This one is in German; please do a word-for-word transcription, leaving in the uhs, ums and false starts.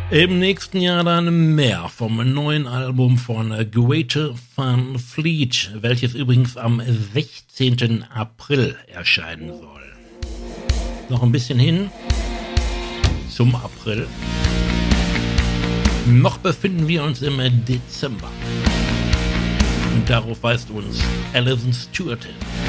Im nächsten Jahr dann mehr vom neuen Album von Greta Van Fleet, welches übrigens am sechzehnten April erscheinen soll. Noch ein bisschen hin zum April. Noch befinden wir uns im Dezember. Und darauf weist uns Alison Stewart hin.